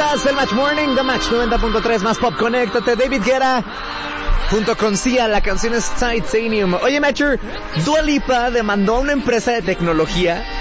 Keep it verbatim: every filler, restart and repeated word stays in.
escuchas el Match Morning, The Match noventa punto tres más pop. Conéctate, David Guetta junto con Sia, la canción es Titanium. Oye, Matcher, Dua Lipa demandó a una empresa de tecnología